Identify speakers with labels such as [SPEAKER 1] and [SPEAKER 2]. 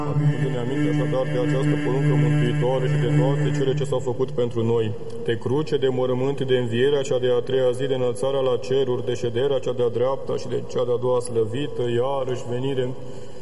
[SPEAKER 1] Aducându-ne aminte așadar de această poruncă mântuitoare și de toate cele ce s-au făcut pentru noi, de cruce, de mormânt, de învierea cea de a treia zi, de înălțarea la ceruri, de șederea cea de-a dreapta și de cea de-a doua slăvită, iarăși venire,